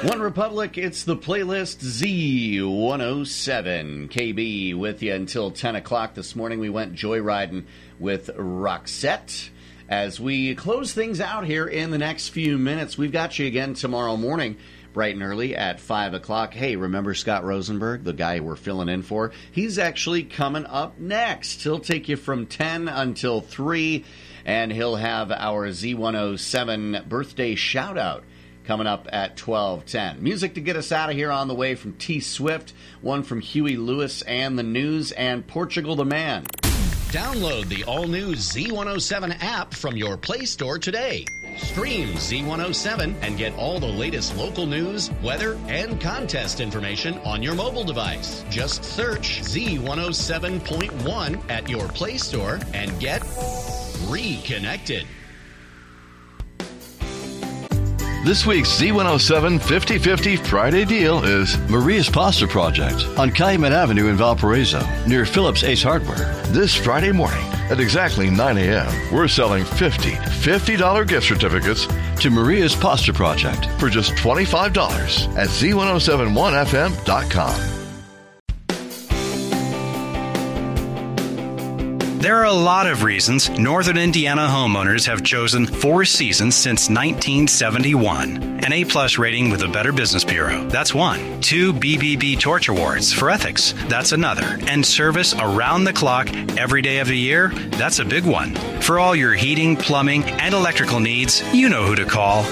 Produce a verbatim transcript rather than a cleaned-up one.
One Republic, it's the playlist Z one oh seven. K B with you until ten o'clock this morning. We went joyriding with Roxette. As we close things out here in the next few minutes, we've got you again tomorrow morning, bright and early at five o'clock. Hey, remember Scott Rosenberg, the guy we're filling in for? He's actually coming up next. He'll take you from ten until three, and he'll have our Z one oh seven birthday shout-out coming up at twelve ten. Music to get us out of here on the way from T Swift, one from Huey Lewis and the News, and Portugal the Man. Download the all-new Z one oh seven app from your Play Store today. Stream Z one oh seven and get all the latest local news, weather, and contest information on your mobile device. Just search Z one oh seven point one at your Play Store and get reconnected. This week's Z one oh seven fifty fifty Friday deal is Maria's Pasta Project on Calumet Avenue in Valparaiso, near Phillips Ace Hardware. This Friday morning at exactly nine a.m., we're selling fifty fifty dollars gift certificates to Maria's Pasta Project for just twenty-five dollars at Z one oh seven one F M dot com. There are a lot of reasons Northern Indiana homeowners have chosen Four Seasons since nineteen seventy-one. An A-plus rating with the Better Business Bureau. That's one. Two B B B Torch Awards for ethics. That's another. And service around the clock every day of the year. That's a big one. For all your heating, plumbing, and electrical needs, you know who to call.